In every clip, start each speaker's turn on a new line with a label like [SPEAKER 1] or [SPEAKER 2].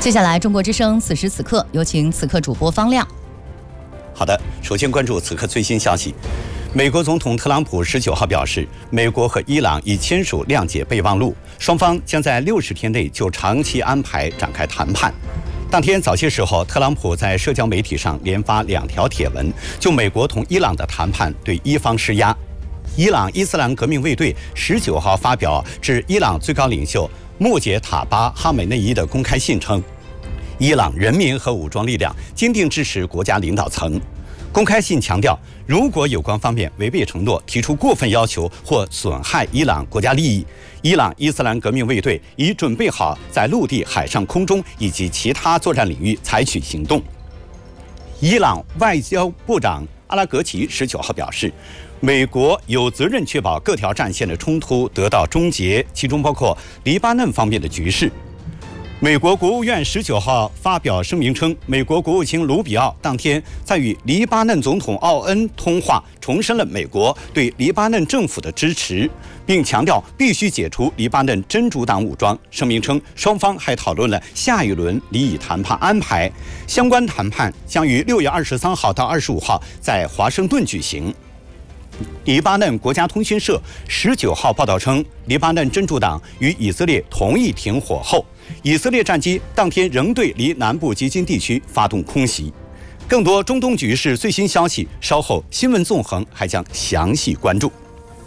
[SPEAKER 1] 接下来，中国之声此时此刻，有请此刻主播方亮。
[SPEAKER 2] 好的，首先关注此刻最新消息。美国总统特朗普19号表示，美国和伊朗已签署谅解备忘录，双方将在60天内就长期安排展开谈判。当天早些时候，特朗普在社交媒体上连发2条帖文，就美国同伊朗的谈判对伊方施压。伊朗伊斯兰革命卫队19号发表致伊朗最高领袖穆杰塔巴哈梅内伊的公开信称，伊朗人民和武装力量坚定支持国家领导层。公开信强调，如果有关方面违背承诺，提出过分要求或损害伊朗国家利益，伊朗伊斯兰革命卫队已准备好在陆地、海上、空中以及其他作战领域采取行动。伊朗外交部长阿拉格齐19号表示，美国有责任确保各条战线的冲突得到终结，其中包括黎巴嫩方面的局势。美国国务院19号发表声明称，美国国务卿卢比奥当天在与黎巴嫩总统奥恩通话，重申了美国对黎巴嫩政府的支持，并强调必须解除黎巴嫩真主党武装。声明称，双方还讨论了下一轮离以谈判安排，相关谈判将于6月23号到25号在华盛顿举行。黎巴嫩国家通讯社19号报道称，黎巴嫩真主党与以色列同意停火后，以色列战机当天仍对离南部接近地区发动空袭。更多中东局势最新消息，稍后新闻纵横还将详细关注。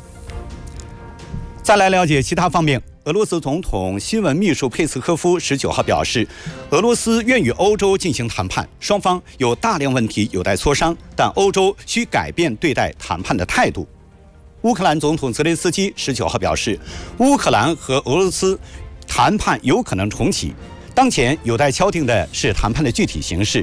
[SPEAKER 2] 再来了解其他方面。俄罗斯总统新闻秘书佩斯科夫19号表示，俄罗斯愿与欧洲进行谈判，双方有大量问题有待磋商，但欧洲需改变对待谈判的态度。乌克兰总统泽连斯基19号表示，乌克兰和俄罗斯谈判有可能重启，当前有待敲定的是谈判的具体形式，